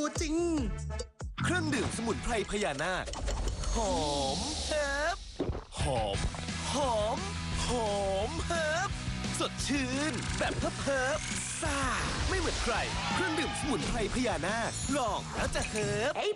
ตัวจริงเครื่องดื่มสมุนไพรพญานาคหอมเฮิบหอมหอมหอมเฮิบสดชื่นแบบเฮิบซ่าไม่เหมือนใครเครื่องดื่มสมุนไพรพญานาคลองแล้วจะเฮิบ